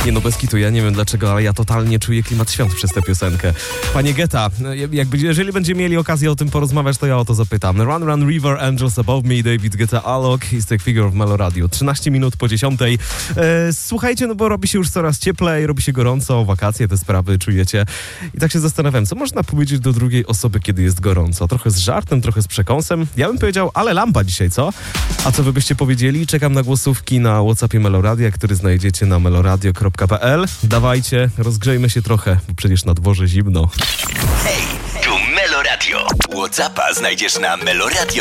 Nie no, bez kitu, ja nie wiem dlaczego, ale ja totalnie czuję klimat świąt przez tę piosenkę. Panie Geta, jeżeli będziemy mieli okazję o tym porozmawiać, to ja o to zapytam. Run, Run, River, Angels Above Me, David Guetta, Alok, Is the Figure of Melo Radio. 13 minut po 10. Słuchajcie, no bo robi się już coraz cieplej, robi się gorąco, wakacje, te sprawy czujecie. I tak się zastanawiam, co można powiedzieć do drugiej osoby, kiedy jest gorąco? Trochę z żartem, trochę z przekąsem. Ja bym powiedział, ale lampa dzisiaj, co? A co wy byście powiedzieli? Czekam na głosówki na WhatsAppie Meloradia, który znajdziecie na meloradio.pl. Dawajcie, rozgrzejmy się trochę, bo przecież na dworze zimno. Hej, tu Meloradio. WhatsAppa znajdziesz na meloradio.pl.